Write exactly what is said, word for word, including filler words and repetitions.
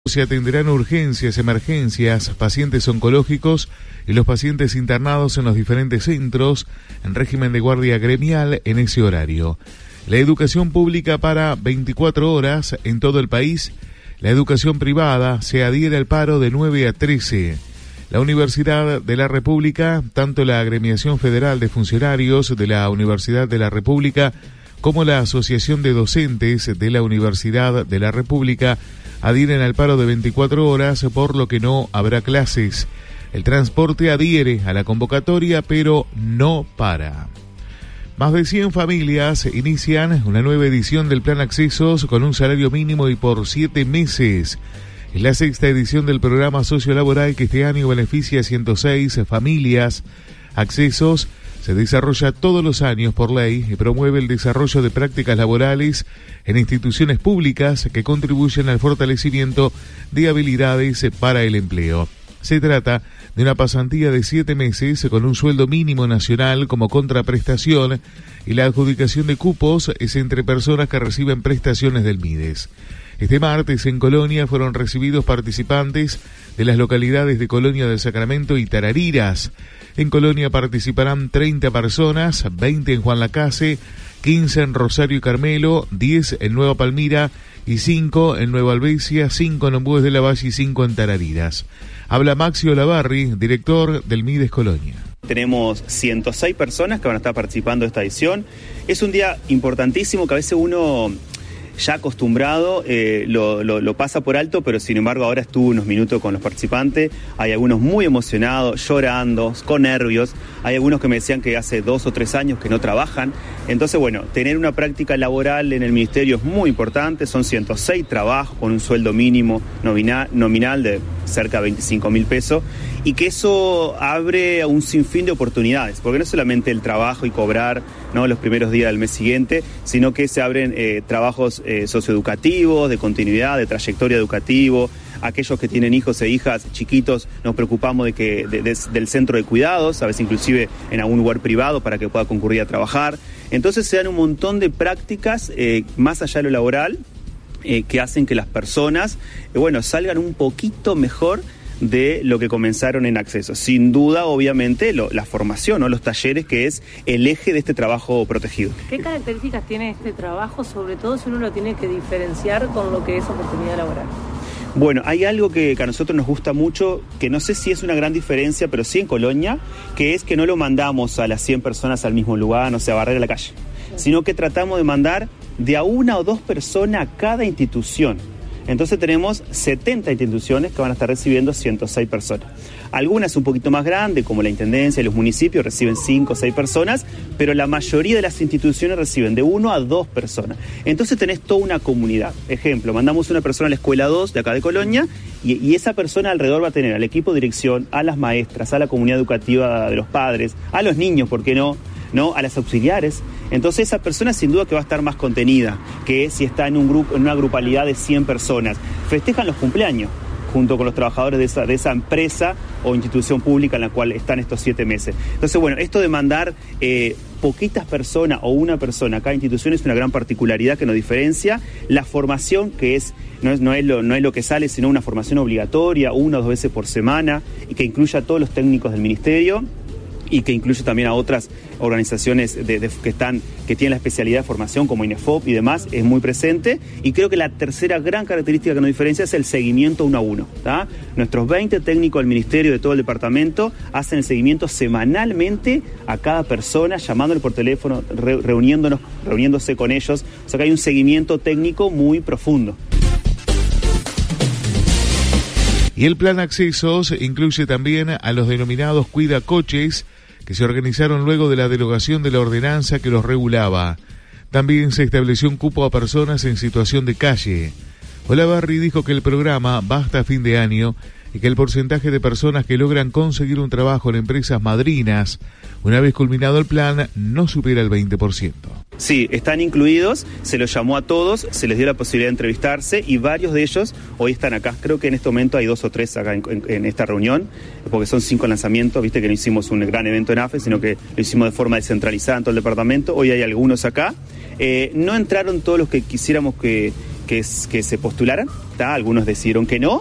Se atenderán urgencias, emergencias, pacientes oncológicos y los pacientes internados en los diferentes centros en régimen de guardia gremial en ese horario. La educación pública para veinticuatro horas en todo el país. La educación privada se adhiere al paro de nueve a trece. La Universidad de la República, tanto la Agremiación Federal de Funcionarios de la Universidad de la República como la Asociación de Docentes de la Universidad de la República, adhieren al paro de veinticuatro horas, por lo que no habrá clases. El transporte adhiere a la convocatoria, pero no para. Más de cien familias inician una nueva edición del Plan Accesos con un salario mínimo y por siete meses. Es la sexta edición del programa sociolaboral que este año beneficia a ciento seis familias. Accesos se desarrolla todos los años por ley y promueve el desarrollo de prácticas laborales en instituciones públicas que contribuyen al fortalecimiento de habilidades para el empleo. Se trata de una pasantía de siete meses con un sueldo mínimo nacional como contraprestación y la adjudicación de cupos es entre personas que reciben prestaciones del MIDES. Este martes en Colonia fueron recibidos participantes de las localidades de Colonia del Sacramento y Tarariras. En Colonia participarán treinta personas, veinte en Juan Lacase, quince en Rosario y Carmelo, diez en Nueva Palmira y cinco en Nueva Albesia, cinco en Ombues de la Valle y cinco en Tarariras. Habla Maxi Olavarri, director del MIDES Colonia. Tenemos ciento seis personas que van a estar participando de esta edición. Es un día importantísimo que a veces uno, ya acostumbrado, eh, lo, lo, lo pasa por alto, pero sin embargo ahora estuve unos minutos con los participantes. Hay algunos muy emocionados, llorando, con nervios. Hay algunos que me decían que hace dos o tres años que no trabajan. Entonces, bueno, tener una práctica laboral en el ministerio es muy importante. Son ciento seis trabajos con un sueldo mínimo nominal, nominal de cerca de veinticinco mil pesos. Y que eso abre un sinfín de oportunidades, porque no es solamente el trabajo y cobrar, ¿no?, los primeros días del mes siguiente, sino que se abren eh, trabajos eh, socioeducativos, de continuidad, de trayectoria educativa. Aquellos que tienen hijos e hijas chiquitos nos preocupamos de que de, de, del centro de cuidados, a veces inclusive en algún lugar privado para que pueda concurrir a trabajar. Entonces se dan un montón de prácticas eh, más allá de lo laboral eh, que hacen que las personas eh, bueno, salgan un poquito mejor de lo que comenzaron en Acceso. Sin duda, obviamente, lo, la formación, ¿no?, los talleres, que es el eje de este trabajo protegido. ¿Qué características tiene este trabajo, sobre todo si uno lo tiene que diferenciar con lo que es oportunidad laboral? Bueno, hay algo que, que a nosotros nos gusta mucho, que no sé si es una gran diferencia, pero sí en Colonia, que es que no lo mandamos a las cien personas al mismo lugar, no sé, a barrer a la calle, sino que tratamos de mandar de a una o dos personas a cada institución. Entonces tenemos setenta instituciones que van a estar recibiendo ciento seis personas. Algunas un poquito más grandes, como la Intendencia y los municipios, reciben cinco o seis personas, pero la mayoría de las instituciones reciben de uno a dos personas. Entonces tenés toda una comunidad. Ejemplo, mandamos una persona a la Escuela dos de acá de Colonia y, y esa persona alrededor va a tener al equipo de dirección, a las maestras, a la comunidad educativa de los padres, a los niños, ¿por qué no?, ¿no?, a las auxiliares. Entonces esa persona sin duda que va a estar más contenida que si está en un grupo, en una grupalidad de cien personas. Festejan los cumpleaños junto con los trabajadores de esa, de esa empresa o institución pública en la cual están estos siete meses. Entonces, bueno, esto de mandar eh, poquitas personas o una persona a cada institución es una gran particularidad que nos diferencia. La formación, que es no es, no es, lo, no es lo que sale, sino una formación obligatoria, una o dos veces por semana, y que incluya a todos los técnicos del ministerio, y que incluye también a otras organizaciones de, de, que están que tienen la especialidad de formación como INEFOP y demás, es muy presente. Y creo que la tercera gran característica que nos diferencia es el seguimiento uno a uno, ¿tá? Nuestros veinte técnicos del ministerio de todo el departamento hacen el seguimiento semanalmente a cada persona, llamándole por teléfono, re, reuniéndonos, reuniéndose con ellos. O sea que hay un seguimiento técnico muy profundo. Y el plan Accesos incluye también a los denominados cuidacoches, que se organizaron luego de la derogación de la ordenanza que los regulaba. También se estableció un cupo a personas en situación de calle. Olavarri dijo que el programa va hasta fin de año y que el porcentaje de personas que logran conseguir un trabajo en empresas madrinas, una vez culminado el plan, no supera el veinte por ciento. Sí, están incluidos, se los llamó a todos, se les dio la posibilidad de entrevistarse y varios de ellos hoy están acá. Creo que en este momento hay dos o tres acá en, en, en esta reunión, porque son cinco lanzamientos, viste que no hicimos un gran evento en A F E, sino que lo hicimos de forma descentralizada en todo el departamento. Hoy hay algunos acá. Eh, no entraron todos los que quisiéramos que que, que se postularan, ¿tá? Algunos decidieron que no,